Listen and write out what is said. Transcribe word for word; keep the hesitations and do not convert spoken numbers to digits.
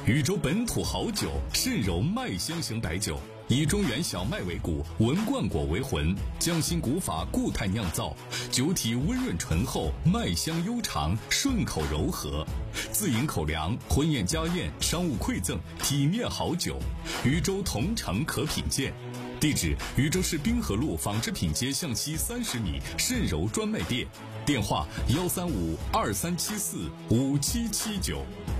禹州本土好酒，渗柔麦香型白酒，以中原小麦为骨，文冠果为魂，匠心古法固态酿造，酒体温润醇厚，麦香悠长，顺口柔和。自饮口粮，婚宴家宴，商务馈赠，体面好酒。禹州同城可品鉴。地址：禹州市滨河路纺织品街向西三十米渗柔专卖店。电话：幺三五二三七四五七七九。